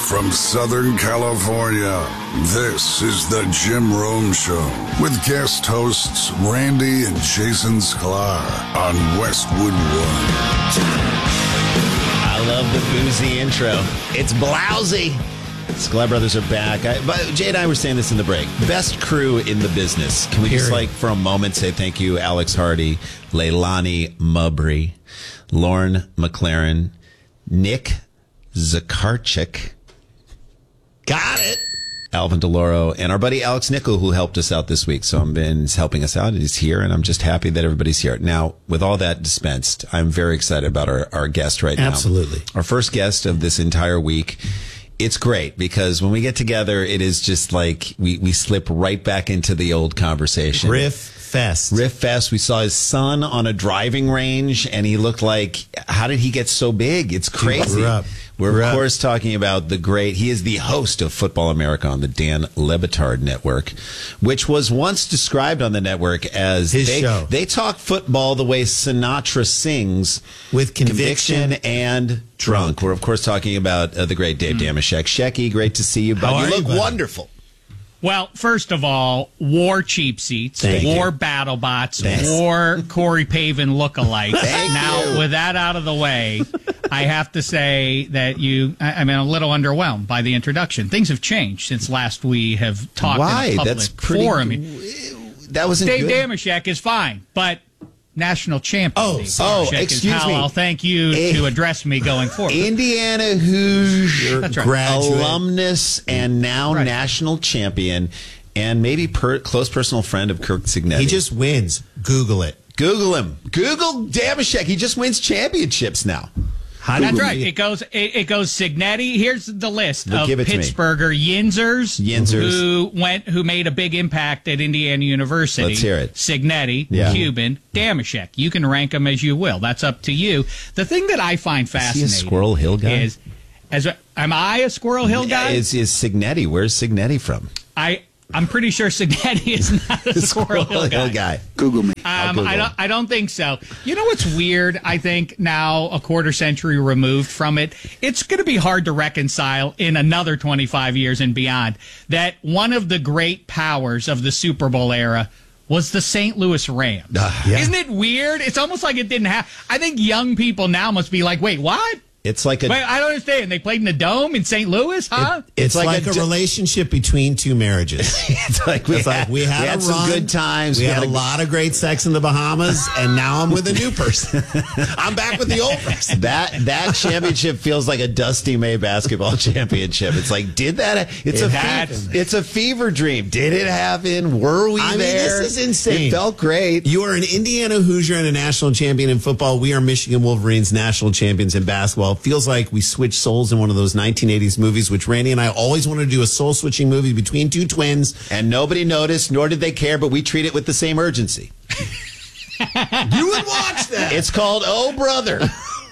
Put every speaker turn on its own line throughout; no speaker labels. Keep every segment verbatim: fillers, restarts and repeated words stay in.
from Southern California, this is the Jim Rome Show with guest hosts Randy and Jason Sklar on Westwood One.
I love the boozy intro. It's blousy. Sklar Brothers are back. I, but Jay and I were saying this in the break. Best crew in the business. Can we Period. just, like, for a moment say thank you, Alex Hardy, Leilani Mubry, Lauren McLaren, Nick Zakarchik. Got it. Alvin DeLauro, and our buddy Alex Nickel, who helped us out this week. So I'm been helping us out. He's here, and I'm just happy that everybody's here. Now, with all that dispensed, I'm very excited about our, our guest right now.
Absolutely.
Our first guest of this entire week. It's great because when we get together, it is just like we, we slip right back into the old conversation.
Riff Fest.
Riff Fest. We saw his son on a driving range, and he looked like, how did he get so big? It's crazy.
Grew up.
We're,
Grew
of
up.
course, talking about the great, he is the host of Football America on the Dan Le Batard Network, which was once described on the network as
his
they,
show.
They talk football the way Sinatra sings,
with conviction,
conviction and drunk. We're, of course, talking about uh, the great Dave mm. Damashek. Shecky, great to see you, bud.
How
You
are
look
you,
wonderful.
Well, first of all, war cheap seats,
Thank
war
you.
battle bots,
Thanks.
war Corey Pavin lookalikes.
Thank
now,
you.
with that out of the way, I have to say that you, I, I'm a little underwhelmed by the introduction. Things have changed since last we have talked
Why?
in a public
That's pretty,
forum.
That wasn't
Dave
good.
Damashek is fine, but national champion
Oh,
Dave
oh,
Damashek
excuse
is how
me.
I'll thank you
Eh,
to address me going forward.
Indiana Hoosier
That's right.
graduate.
alumnus and now
Right.
national champion and maybe per, close personal friend of Kirk Signetti.
He just wins. Google it.
Google him. Google Damashek. He just wins championships now.
How
That's
did
right.
we-
It goes. It, it goes. Signetti. Here's the list
Well,
of
give it to me.
Pittsburgher Yinzers,
Yinzers.
who went, who made a big impact at Indiana University.
Let's hear it.
Signetti,
Yeah.
Cuban, Damashek. You can rank them as you will. That's up to you. The thing that I find
Is he a
fascinating
Squirrel Hill guy?
is, as a, am I a Squirrel Hill guy?
Is is Signetti? Where's Signetti from?
I. I'm pretty sure Signetti is not a Squirrel Hill guy.
guy.
Google me.
Um,
Google
I
him.
don't. I don't think so. You know what's weird? I think now a quarter century removed from it, it's going to be hard to reconcile in another twenty-five years and beyond that one of the great powers of the Super Bowl era was the Saint Louis Rams.
Uh,
yeah.
Isn't it weird? It's almost like it didn't happen. I think young people now must be like, "Wait, what?
It's like a.
Wait, I don't understand. They played in the Dome in Saint Louis, huh?"
It's,
It's like
like,
a
a,
d-
relationship between two marriages.
it's like we
It's
had,
like we had,
we had
a
some
run,
good times.
We, had,
a
a lot of great sex in the Bahamas, and now I'm with a new person. I'm back with the old person.
That that championship feels like a Dusty May basketball championship. It's like, did that? It's
It
a
happened.
fe- it's a fever dream. Did it happen? Were we
I mean,
there?
this is insane.
It felt great.
You are an Indiana Hoosier and a national champion in football. We are Michigan Wolverines national champions in basketball. It feels like we switched souls in one of those nineteen eighties movies, which Randy and I always wanted to do a soul switching movie between two twins.
And nobody noticed, nor did they care, but we treat it with the same urgency.
You would watch that.
It's called Oh Brother.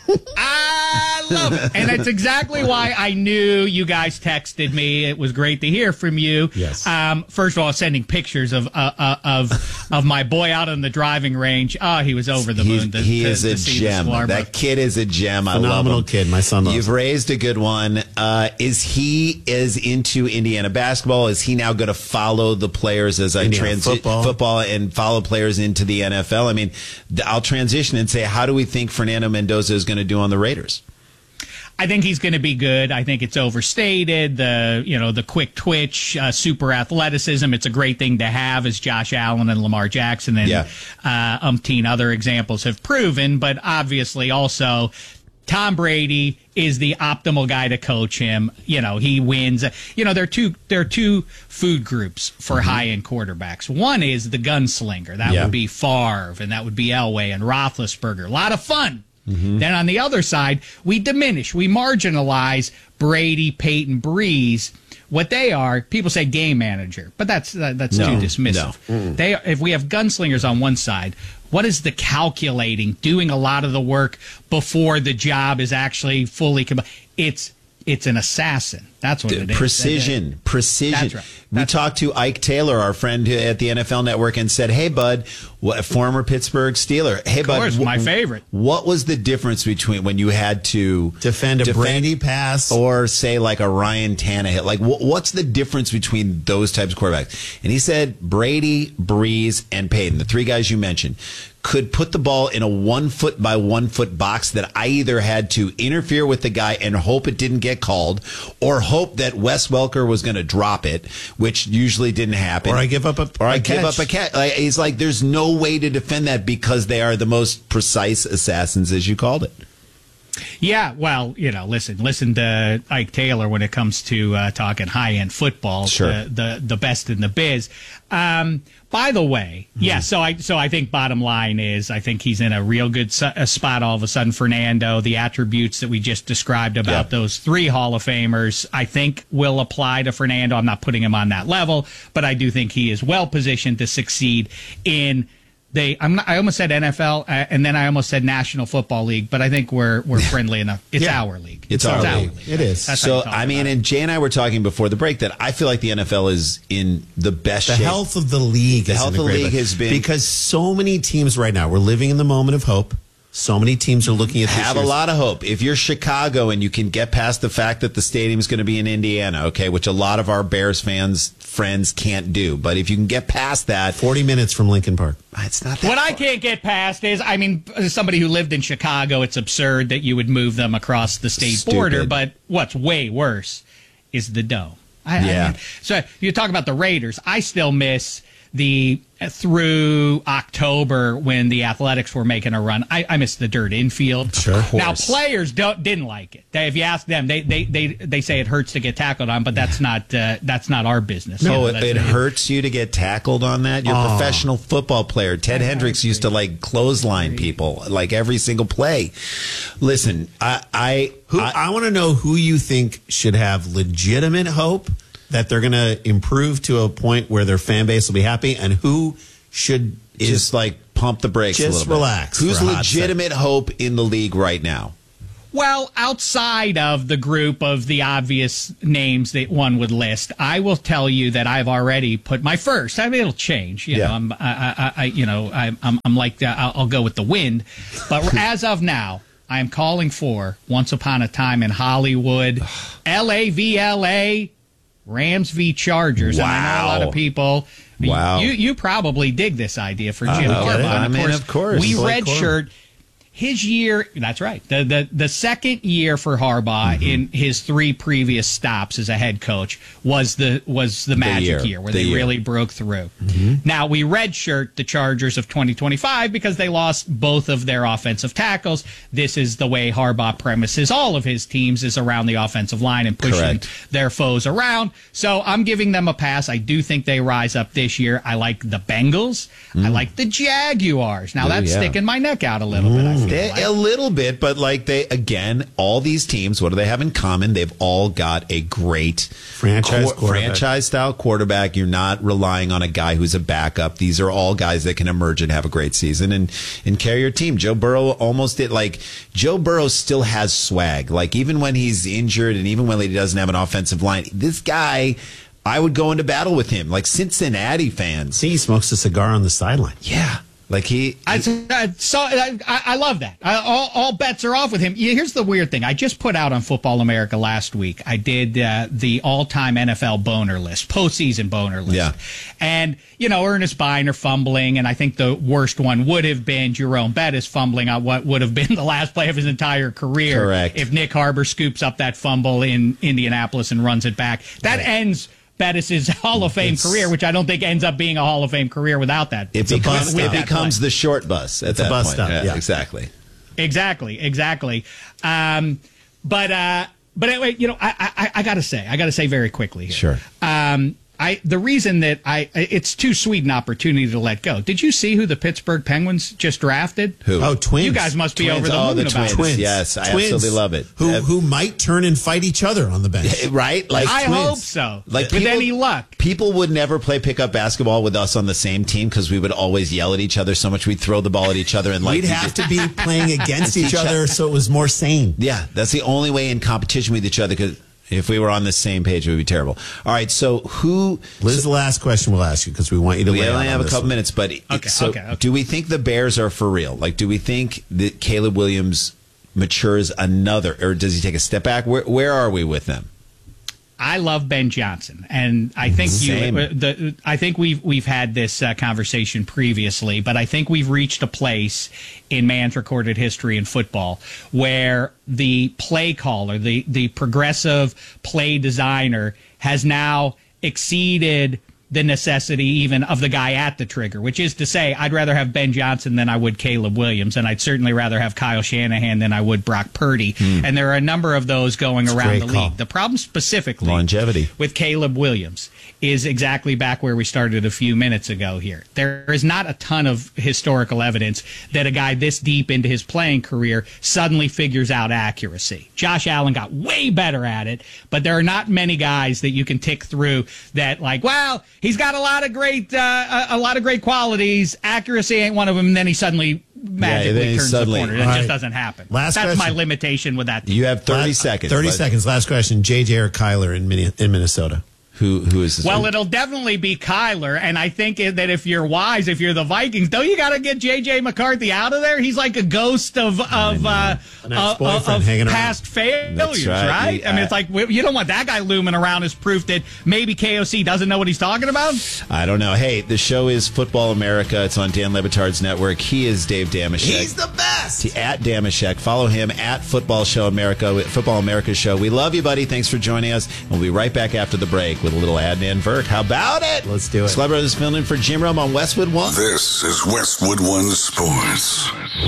I love it. And that's exactly why I knew you guys texted me. It was great to hear from you.
Yes.
Um, first of all, sending pictures of uh, uh, of of my boy out on the driving range. Oh, he was over the
He's,
moon. To,
he
to,
is
to
a
see
gem.
the Sklar
That
brothers.
kid is a gem. I love
Phenomenal
him.
kid. My son loves
You've
him.
raised a good one. Uh, is he is into Indiana basketball? Is he now going to follow the players as I
Indiana
transit
football.
football and follow players into the N F L? I mean, th- I'll transition and say, how do we think Fernando Mendoza is going to do on the Raiders?
I think he's going to be good. I think it's overstated. The you know the quick twitch, uh, super athleticism. It's a great thing to have, as Josh Allen and Lamar Jackson and
Yeah.
uh, umpteen other examples have proven. But obviously, also Tom Brady is the optimal guy to coach him. You know, he wins. You know, there are two there are two food groups for
Mm-hmm.
high end quarterbacks. One is the gunslinger. That
Yeah.
would be Favre, and that would be Elway and Roethlisberger. A lot of fun. Then on the other side, we diminish, we marginalize Brady, Peyton, Breeze. What they are, people say game manager, but that's uh, that's
No,
too dismissive.
no.
They, if we have gunslingers on one side, what is the calculating, doing a lot of the work before the job is actually fully com- It's It's an assassin. That's what it is.
Precision. Precision.
That's right.
We
That's
talked to Ike Taylor, our friend at the N F L Network, and said, hey, bud, what, former Pittsburgh Steeler. Hey,
Of
bud.
course,
wh-
my favorite.
What was the difference between when you had to
Defend a Brady pass.
or say like a Ryan Tannehill? Like, wh- what's the difference between those types of quarterbacks? And he said Brady, Breeze, and Peyton, the three guys you mentioned, could put the ball in a one foot by one foot box that I either had to interfere with the guy and hope it didn't get called, or hope that Wes Welker was going to drop it, which usually didn't happen.
Or I give up a
or I
a
give
catch.
up a catch. Like, he's like, there's no way to defend that because they are the most precise assassins, as you called it.
Yeah, well, you know, listen, listen to Ike Taylor when it comes to uh, talking high end football,
Sure.
the, the the best in the biz. Um, by the way,
Mm-hmm.
yeah, so I so I think bottom line is I think he's in a real good su- uh, spot. All of a sudden, Fernando, the attributes that we just described about
Yeah.
those three Hall of Famers, I think will apply to Fernando. I'm not putting him on that level, but I do think he is well positioned to succeed in. They, I'm not, I almost said N F L, uh, and then I almost said National Football League, but I think we're we're friendly enough. It's
Yeah.
our league.
It's our league.
It is.
That's how
So,
you talk
I mean,
about it.
and Jay and I were talking before the break that I feel like the N F L is in the best
The
shape.
health of the league.
The
is
health
in a
of the
great
league
place.
has been-
because so many teams right now. We're living in the moment of hope. So many teams are looking at this
Have a
year's-
lot of hope. If you're Chicago and you can get past the fact that the stadium is going to be in Indiana, okay, which a lot of our Bears fans friends can't do, but if you can get past that,
forty minutes from Lincoln Park.
it's not that.
What I
far.
can't get past is, I mean, as somebody who lived in Chicago, it's absurd that you would move them across the state
Stupid.
border. But what's way worse is the dome. I, I
Yeah.
mean, so you talk about the Raiders. I still miss the through October when the Athletics were making a run. I, I miss the dirt infield.
Sure. Of
Now
course.
players don't didn't like it. They, if you ask them, they, they they they say it hurts to get tackled on, but that's not uh, that's not our business. You
Oh,
know,
it,
that's-
it hurts you to get tackled on that? You're a professional football player. Ted Hendricks used to like clothesline people like every single play. Listen, I, I,
Who
I
I, want to know who you think should have legitimate hope that they're going to improve to a point where their fan base will be happy, and who should is
just like pump the brakes a
just
little bit.
relax
Who's
for a hot
legitimate hope in the league right now?
Well, outside of the group of the obvious names that one would list, I will tell you that I've already put my first. I mean, it'll change. You
Yeah.
know, I'm, I, I, I, you know, I'm, I'm, I'm like, uh, I'll, I'll go with the wind. But as of now, I am calling for Once Upon a Time in Hollywood, L A V L A, Rams v Chargers. And I know a lot
Wow.
of people.
Wow.
You you probably dig this idea for Jim
I get it.
Harbaugh. And
I mean, of course.
we
Blake
redshirt. His year, that's right. The the the second year for Harbaugh
Mm-hmm.
in his three previous stops as a head coach was the was the magic
year.
year, where
The
they
year.
really broke through. Now we redshirt the Chargers of twenty twenty-five because they lost both of their offensive tackles. This is the way Harbaugh premises all of his teams, is around the offensive line and pushing
Correct.
their foes around. So I'm giving them a pass. I do think they rise up this year. I like the Bengals. I like the Jaguars. Now
Ooh,
that's
yeah.
sticking my neck out a little bit. I feel
They-
like.
a little bit, but like they, again, all these teams, what do they have in common? They've all got a great
Franchise quarterback.
franchise style quarterback. You're not relying on a guy who's a backup. These are all guys that can emerge and have a great season and, and carry your team. Joe Burrow almost did, like, Joe Burrow still has swag. Like, even when he's injured and even when he doesn't have an offensive line, this guy, I would go into battle with him. Like Cincinnati fans.
See, he smokes a cigar on the sideline.
Yeah. Like he,
I, I, so, I, I love that. I, all, all bets are off with him. Yeah, here's the weird thing. I just put out on Football America last week. I did uh, the all-time N F L boner list, postseason boner list.
Yeah.
And, you know, Ernest Biner fumbling, and I think the worst one would have been Jerome Bettis fumbling on what would have been the last play of his entire career.
Correct.
If Nick Harbor scoops up that fumble in Indianapolis and runs it back. That
Right.
ends Bettis' Hall of Fame
It's-
career, which I don't think ends up being a Hall of Fame career without that.
it
a
becomes,
bus
it
stop.
becomes the short bus at
It's a
that
bus
point.
stop, yeah.
Exactly.
Exactly, exactly. Um, but uh, but anyway, you know, I I, I got to say, I got to say very quickly here.
Sure.
Um, I the reason that I it's too sweet an opportunity to let go. Did you see who the Pittsburgh Penguins just drafted?
Who?
Oh, Twins.
You guys must be
Twins.
over the
oh,
moon
the
about
twins.
it.
Twins.
Yes, I
Twins.
absolutely love it.
Who
Uh,
who might turn and fight each other on the bench?
right? Like
I
twins.
hope so.
Like
with
people-
any luck.
People would never play pickup basketball with us on the same team because we would always yell at each other so much we'd throw the ball at each other and like
We'd have to be playing against each other so it was more sane.
Yeah, that's the only way in competition with each other. Because if we were on the same page, it would be terrible. All right, so who?
Liz, so, the last question we'll ask you because we want you to.
We
lay
only
out
have
on
a couple
one.
minutes, but
Okay,
so
okay, okay.
do we think the Bears are for real? Like, do we think that Caleb Williams matures another, or does he take a step back? Where where are we with them?
I love Ben Johnson, and I think
Same.
you. The, I think we've we've had this uh, conversation previously, but I think we've reached a place in man's recorded history in football where the play caller, the the progressive play designer, has now exceeded the necessity even of the guy at the trigger, which is to say, I'd rather have Ben Johnson than I would Caleb Williams, and I'd certainly rather have Kyle Shanahan than I would Brock Purdy.
Hmm.
And there are a number of those going
That's a
around
great
the
call.
league. The problem specifically
Longevity.
with Caleb Williams is exactly back where we started a few minutes ago here. There is not a ton of historical evidence that a guy this deep into his playing career suddenly figures out accuracy. Josh Allen got way better at it, but there are not many guys that you can tick through that like, well, he's got a lot of great uh, a, a lot of great qualities. Accuracy ain't one of them, and then he suddenly magically
then he
turns
suddenly-
the corner. That
All
just
right.
doesn't happen.
Last
That's my
question.
limitation with that team.
You have thirty
Last-
seconds.
Thirty
But
seconds. Last question. J J or Kyler in Minne- in Minnesota?
Who who is this?
Well, it'll definitely be Kyler, and I think that if you're wise, if you're the Vikings, don't you got to get J J McCarthy out of there? He's like a ghost of of uh,
An
uh,
ex-boyfriend
of
hanging around.
past failures,
That's right.
right?
He-
I mean,
I-
it's like you don't want that guy looming around as proof that maybe K O C doesn't know what he's talking about.
I don't know. Hey, the show is Football America. It's on Dan Le Batard's network. He is Dave Damashek.
He's the best.
At Damashek. Follow him at Football Show America, Football America Show. We love you, buddy. Thanks for joining us. We'll be right back after the break with a little Adnan Burke. How about it?
Let's do it.
Slab Brothers filling in for Jim Rome on Westwood One.
This is Westwood One Sports.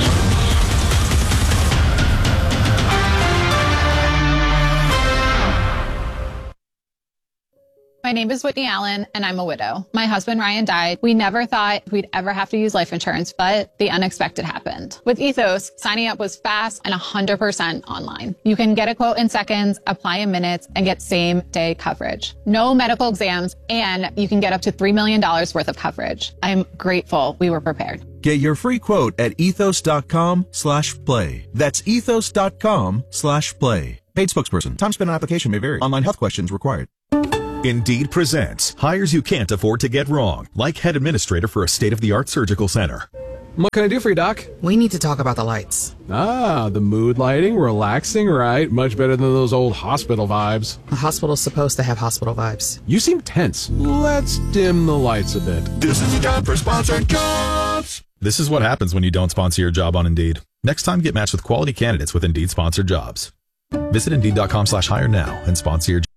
My name is Whitney Allen, and I'm a widow. My husband, Ryan, died. We never thought we'd ever have to use life insurance, but the unexpected happened. With Ethos, signing up was fast and one hundred percent online. You can get a quote in seconds, apply in minutes, and get same-day coverage. No medical exams, and you can get up to three million dollars worth of coverage. I'm grateful we were prepared.
Get your free quote at ethos.com slash play. That's ethos.com slash play. Paid spokesperson. Time spent on application may vary. Online health questions required.
Indeed presents hires you can't afford to get wrong, like head administrator for a state-of-the-art surgical center.
What can I do for you, Doc?
We need to talk about the lights.
Ah, the mood lighting, relaxing, right? Much better than those old hospital vibes.
A hospital's supposed to have hospital vibes.
You seem tense. Let's dim the lights a bit.
This is the time for sponsored jobs. This is what happens when you don't sponsor your job on Indeed. Next time, get matched with quality candidates with Indeed sponsored jobs. Visit Indeed.com slash hire now and sponsor your